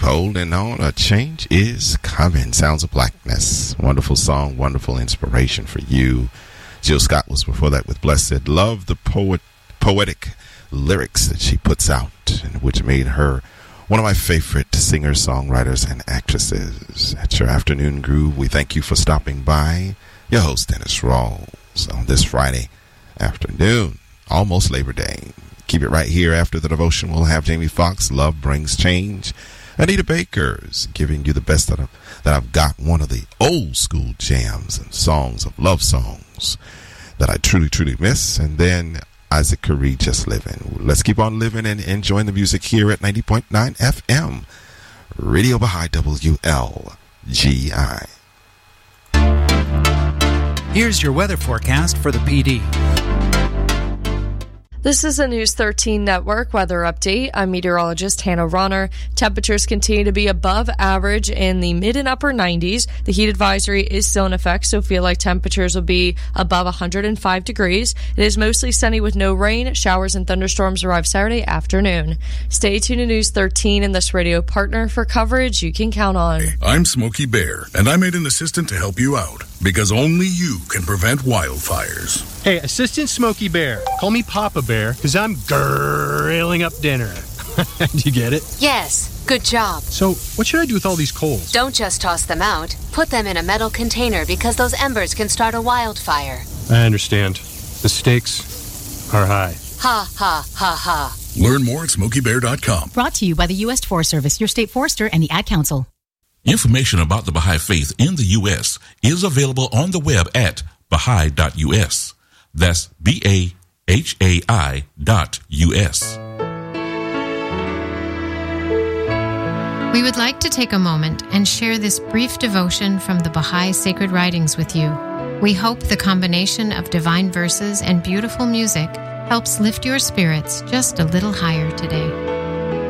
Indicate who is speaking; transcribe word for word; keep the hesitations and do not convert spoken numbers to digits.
Speaker 1: holding on. A change is coming. Sounds of Blackness. Wonderful song, wonderful inspiration for you. Jill Scott was before that with Blessed. Love the poet, poetic lyrics that she puts out, which made her one of my favorite singers, songwriters, and actresses. At your afternoon groove, we thank you for stopping by. Your host, Dennis Rawls, on this Friday afternoon, almost Labor Day. Keep it right here. After the devotion, we'll have Jamie Foxx, Love Brings Change. Anita Baker's giving you the best that I've, that I've got, one of the old school jams and songs of love songs that I truly, truly miss. And then Isaac Curry, Just Living. Let's keep on living and enjoying the music here at ninety point nine F M. Radio Baha'i W L G I.
Speaker 2: Here's your weather forecast for the P D.
Speaker 3: This is a News thirteen Network weather update. I'm meteorologist Hannah Ronner. Temperatures continue to be above average in the mid and upper nineties. The heat advisory is still in effect, so feel like temperatures will be above one hundred five degrees. It is mostly sunny with no rain. Showers and thunderstorms arrive Saturday afternoon. Stay tuned to News thirteen and this radio partner for coverage you can count on.
Speaker 4: Hey, I'm Smokey Bear, and I made an assistant to help you out, because only you can prevent wildfires.
Speaker 5: Hey, Assistant Smokey Bear. Call me Papa Bear, because I'm grilling up dinner. Do you get it?
Speaker 6: Yes. Good job.
Speaker 5: So, what should I do with all these coals?
Speaker 6: Don't just toss them out. Put them in a metal container, because those embers can start a wildfire.
Speaker 5: I understand. The stakes are high.
Speaker 6: Ha, ha, ha, ha.
Speaker 4: Learn more at smokey bear dot com.
Speaker 7: Brought to you by the U S Forest Service, your state forester, and the Ad Council.
Speaker 8: Information about the Baha'i Faith in the U S is available on the web at baha'i dot u s. That's B A H A I dot U S.
Speaker 9: We would like to take a moment and share this brief devotion from the Baha'i Sacred Writings with you. We hope the combination of divine verses and beautiful music helps lift your spirits just a little higher today.